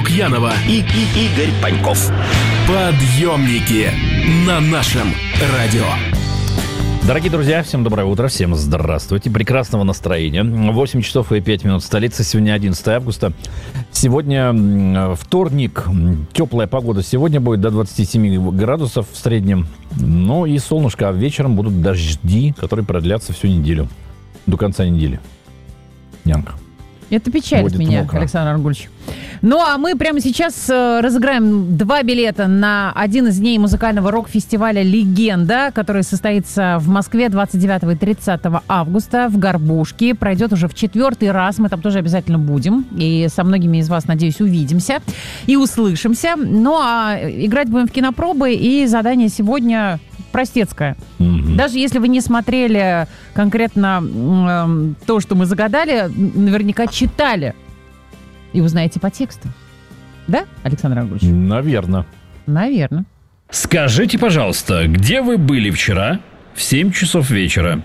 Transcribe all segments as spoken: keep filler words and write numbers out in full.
Лукьянова и, и Игорь Паньков. Подъемники на нашем радио. Дорогие друзья, всем доброе утро, всем здравствуйте, прекрасного настроения. восемь часов и пять минут столица, сегодня одиннадцатое августа. Сегодня вторник, теплая погода сегодня будет до двадцати семи градусов в среднем. Ну и солнышко, а вечером будут дожди, которые продлятся всю неделю, до конца недели. Янка. Это печалит Будет меня, мокро. Александр Аргульевич. Ну, а мы прямо сейчас э, разыграем два билета на один из дней музыкального рок-фестиваля «Легенда», который состоится в Москве двадцать девятого и тридцатого августа в Горбушке. Пройдет уже в четвертый раз. Мы там тоже обязательно будем. И со многими из вас, надеюсь, увидимся и услышимся. Ну, а играть будем в кинопробы. И задание сегодня простецкое. Mm-hmm. Даже если вы не смотрели конкретно э, то, что мы загадали, наверняка читали. И узнаете по тексту. Да, Александр Аргульевич? Наверное. Наверное. Скажите, пожалуйста, где вы были вчера в семь часов вечера?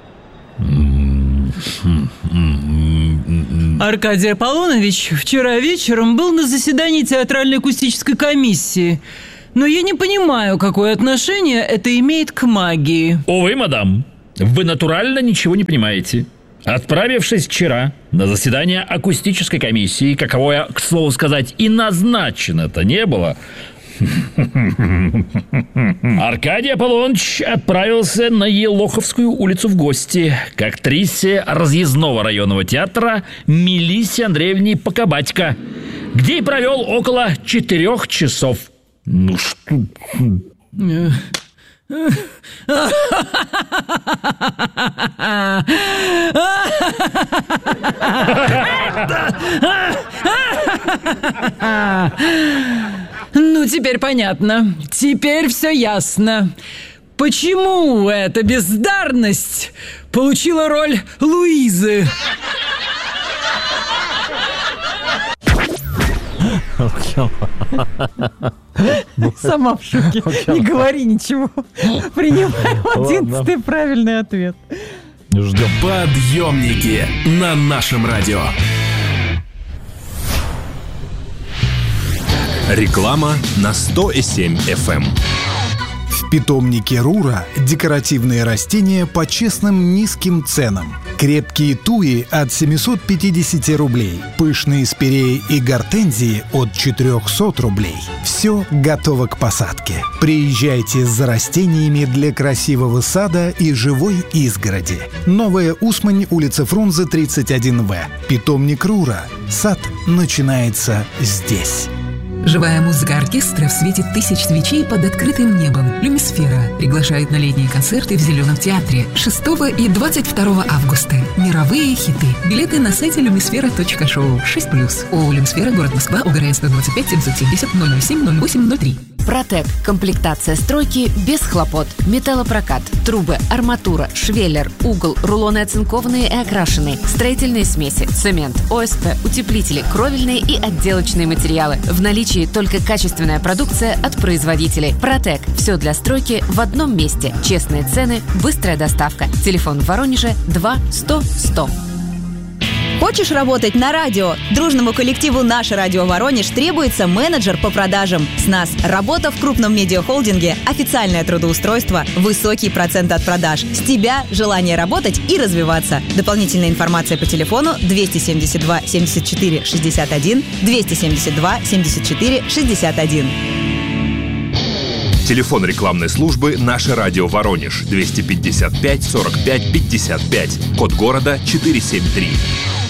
Аркадий Аполлонович вчера вечером был на заседании театральной акустической комиссии. Но я не понимаю, какое отношение это имеет к магии. Увы, мадам, вы натурально ничего не понимаете. Отправившись вчера на заседание акустической комиссии, каковое, к слову сказать, и назначено-то не было, Аркадий Аполлоныч отправился на Елоховскую улицу в гости к актрисе разъездного районного театра Мелиссе Андреевне Покобатько, где и провел около четырех часов. Ну что... Ну, теперь понятно. Теперь все ясно. Почему эта бездарность получила роль Луизы? Сама в шоке. Не говори ничего. Принимаем одиннадцатый правильный ответ. Ждем. Подъемники на нашем радио. Реклама на сто семь эф эм. В питомнике Рура декоративные растения по честным низким ценам. Крепкие туи от семьсот пятьдесят рублей. Пышные спиреи и гортензии от четыреста рублей. Все готово к посадке. Приезжайте за растениями для красивого сада и живой изгороди. Новая Усмань, улица Фрунзе, тридцать один вэ. Питомник Рура. Сад начинается здесь. Живая музыка оркестра в свете тысяч свечей под открытым небом. Люмисфера приглашает на летние концерты в Зеленом театре шестого и двадцать второго августа. Мировые хиты. Билеты на сайте люмисфера точка шоу. шесть плюс. ООО «Люмисфера», город Москва, ОГРН сто двадцать пять семьсот семьдесят ноль ноль семь ноль восемь ноль три. Протек. Комплектация стройки без хлопот. Металлопрокат, трубы, арматура, швеллер, угол, рулоны оцинкованные и окрашенные, строительные смеси, цемент, ОСП, утеплители, кровельные и отделочные материалы. В наличии только качественная продукция от производителей. Протек. Все для стройки в одном месте. Честные цены, быстрая доставка. Телефон в Воронеже два сто сто. Хочешь работать на радио? Дружному коллективу «Наше радио Воронеж» требуется менеджер по продажам. С нас работа в крупном медиахолдинге, официальное трудоустройство, высокий процент от продаж. С тебя желание работать и развиваться. Дополнительная информация по телефону двести семьдесят два семьдесят четыре шестьдесят один, двести семьдесят два семьдесят четыре шестьдесят один. Телефон рекламной службы «Наше радио Воронеж» двести пятьдесят пять сорок пять пятьдесят пять. Код города четыреста семьдесят три.